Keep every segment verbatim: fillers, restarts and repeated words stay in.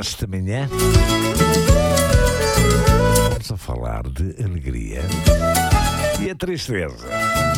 nesta manhã vamos a falar de alegria e a tristeza.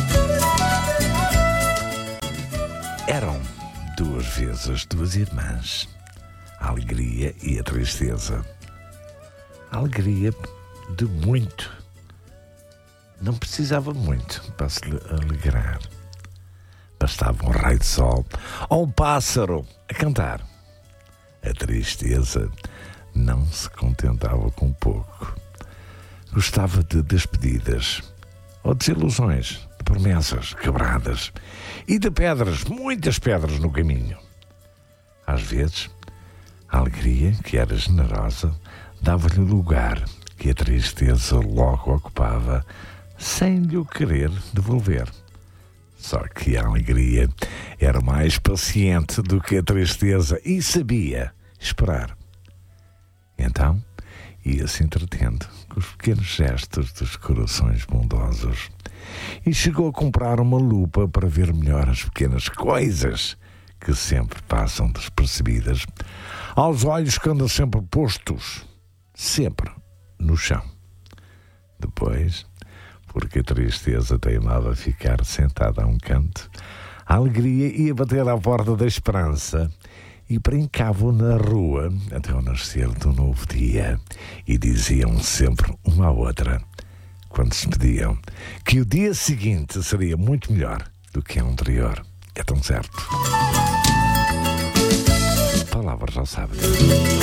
Eram duas vezes duas irmãs, a alegria e a tristeza. A alegria de muito. Não precisava muito para se alegrar. Bastava um raio de sol ou um pássaro a cantar. A tristeza não se contentava com pouco. Gostava de despedidas ou desilusões, de promessas quebradas e de pedras, muitas pedras no caminho. Às vezes, a alegria, que era generosa, dava-lhe lugar que a tristeza logo ocupava, sem lhe o querer devolver. Só que a alegria era mais paciente do que a tristeza e sabia esperar. Então, ia-se entretendo com os pequenos gestos dos corações bondosos e chegou a comprar uma lupa para ver melhor as pequenas coisas que sempre passam despercebidas aos olhos que andam sempre postos, sempre no chão. Depois, porque a tristeza teimava ficar sentada a um canto, a alegria ia bater à porta da esperança e brincavam na rua até o nascer do novo dia e diziam sempre uma à outra, quando se despediam, que o dia seguinte seria muito melhor do que o anterior. É tão certo. Palavras ao sábado.